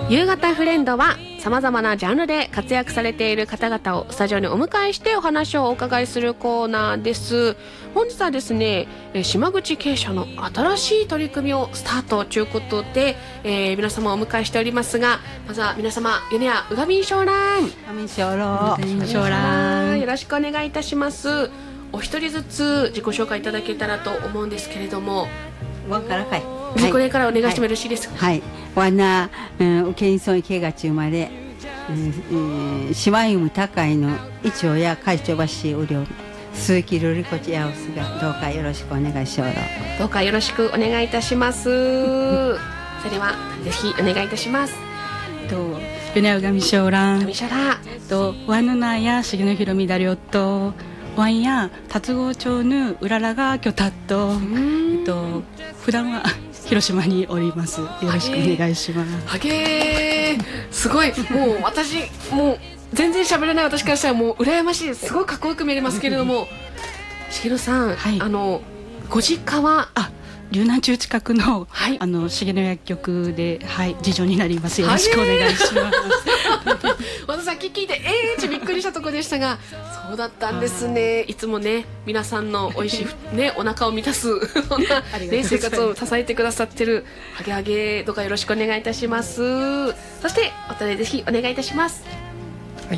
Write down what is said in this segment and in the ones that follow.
夕方フレンドは様々なジャンルで活躍されている方々をスタジオにお迎えしてお話をお伺いするコーナーです。本日はですね、島口慶社の新しい取り組みをスタートということで、皆様をお迎えしておりますが、まずは皆様、ユネヤウガミンショーランよろしくお願いいたします。お一人ずつ自己紹介いただけたらと思うんですけれども、 ワンからかい自己例からお願いしてもよろしいですか。 はい、わなウケインソン池がち生まれ、島ゆ高いの一応や会長橋うりょう鈴木瑠璃子ちやおすがどうかよろしくお願いしよう。 どうかよろしくお願いいたします。それではぜひお願いいたします。 ユネヤウガミショーランワヌナや重野ひろみだりょとワンや達郷町のうららがきょたっと普段は広島におります。よろしくお願いします。 はげー、すごい、もう私もう全然喋れない私からしたらもう羨ましいです。すごいかっこよく見えますけれども重野さん、はい、ご実家は龍南中近くの、はい、重野薬局で、はい、次女になります。よろしくお願いします私さっき聞いてびっくりしたところでしたがそうだったんですね。いつもね皆さんのおいしい、ね、お腹を満たすそんな、ね、生活を支えてくださってるハゲハゲどうかよろしくお願いいたします。そしておたれぜひお願いいたします。 はい、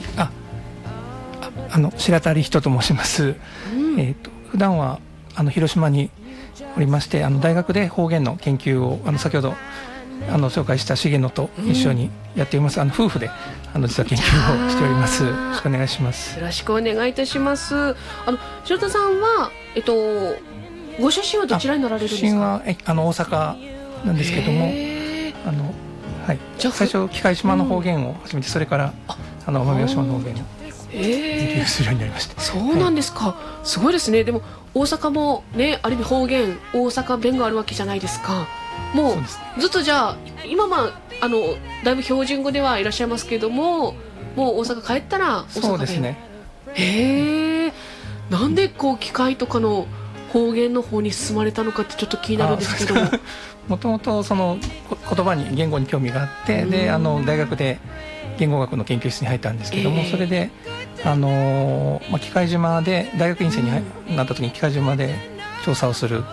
白田理人と申します。普段は広島におりまして大学で方言の研究を先ほど紹介した重野と一緒にやっています。夫婦で実は研究をしております。よろしくお願いします。 よろしくお願いいたします。白田さんは、ご出身はどちらになられるんですか。 出身は大阪なんですけどもはい、最初喜界島の方言を始めて、それから奄美大島の方言を研究するようになりました。 そうなんですか、すごいですね。でも大阪もねある意味方言大阪弁があるわけじゃないですか。もうずっとじゃあ今だいぶ標準語ではいらっしゃいますけれども、もう大阪帰ったら大阪弁。 そうですね。なんでこう機械とかの方言の方に進まれたのかってちょっと気になるんですけども。 もともとその言葉に言語に興味があって、で大学で言語学の研究室に入ったんですけども、それで喜界島で大学院生になった時に喜界島で調査をする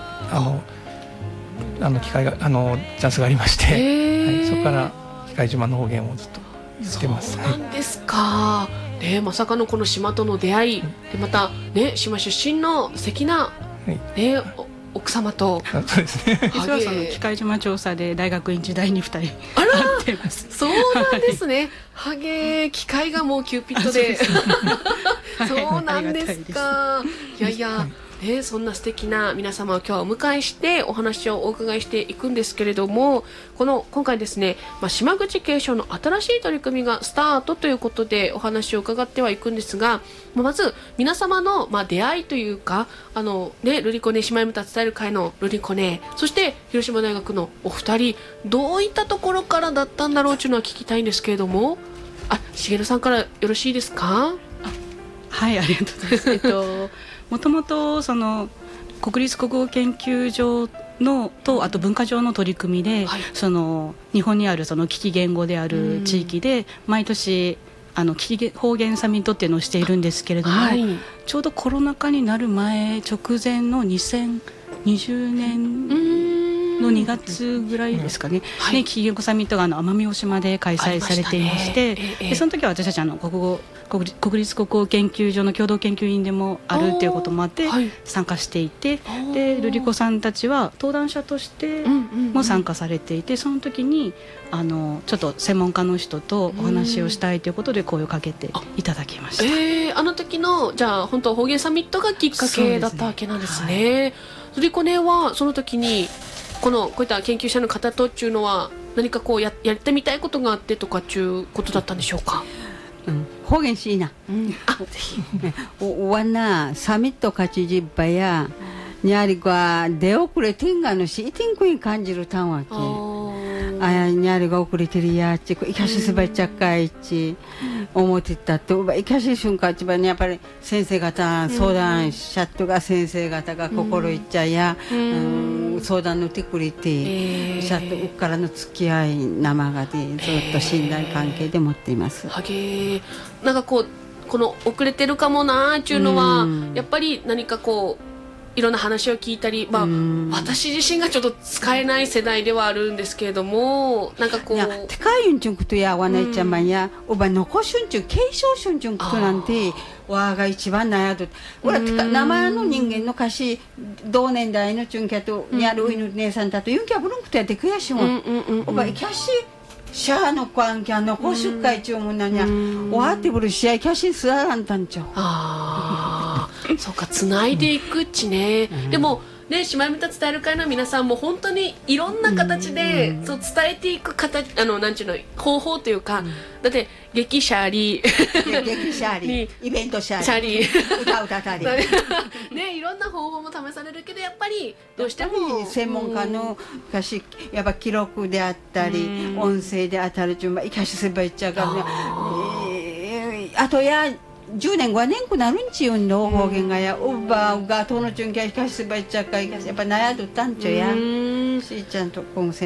機会がチャンスがありまして、はい、そこから喜界島の方言をずっと言ってます。 そうなんですか。まさかのこの島との出会いで、またね島出身の素敵な、奥様と。 そうですね。 実はその喜界島調査で大学院時代に2人会ってます。 そうなんですね。ハゲ機械がもうキューピッドで。そうなんですか。いやいや。そんな素敵な皆様を今日はお迎えしてお話をお伺いしていくんですけれども、今回ですね、島口慶社の新しい取り組みがスタートということでお話を伺ってはいくんですが、まず皆様の出会いというかルリコネ島唄伝える会のルリコネ、そして広島大学のお二人、どういったところからだったんだろうというのは聞きたいんですけれども、重野さんからよろしいですか。 はい、ありがとうございます。もともとその国立国語研究所とあと文化庁の取り組みで、その日本にあるその危機言語である地域で毎年危機方言サミットっていうのをしているんですけれども、ちょうどコロナ禍になる前直前の2020年の2月ぐらいですかね、危機言語サミットが奄美大島で開催されていまして、でその時は私たち国立国語研究所の共同研究員でもあるっていうこともあって参加していて、でルリコさんたちは登壇者としても参加されていて、その時にちょっと専門家の人とお話をしたいということで声をかけていただきました。 あの時のじゃあ本当方言サミットがきっかけだったわけなんですね。ルリコネはその時にこういった研究者の方とっていうのは何かこうやってみたいことがあってとかっていうことだったんでしょうか。 方言しいな。わなサミット勝ちじっばやにゃりが出遅れてんがのしいてんくい感じるたんわけ。 あやにあれが遅れてるやっちいかしすばいちゃっかいち思ってたといかし瞬間一番ねやっぱり先生方相談しちゃっとが先生方が心いっちゃや相談のてくれてしゃっとうっからの付き合い生がでずっと信頼関係で持っています。 はげなんかこの遅れてるかもなーっていうのはやっぱり何かいろんな話を聞いたり、私自身がちょっと使えない世代ではあるんですけれども、なんかてかいんちゅんくとやわないちゃまや、おば残しゅんちゅん継承しゅんちゅんくとなんてわが一番悩どおらてか生の人間の歌詞同年代のちゅんきゃとにあるおいの姉さんだとユンキャブルンクとやって悔しいもん。おばいキャシシャーの関係の講習会中もなんや終わってぶる試合キャシすらんたんちゃう。 そうかつないでいくっちね。でもね、島唄伝える会の皆さんも本当にいろんな形でそう伝えていく形なんちゅうの方法というか、だって劇シャーリ劇シャーリイベントシャーリ歌たりね、いろんな方法も試されるけどやっぱりどうしても専門家の昔やっぱ記録であったり音声であったりいかしせばいっちゃうからね、あとや10年5年くなるんちゅうんの方言がやおばがとのちゅんきゃいかしせばいっちゃうかやっぱ悩んどったんちゅうやしーちゃんと今先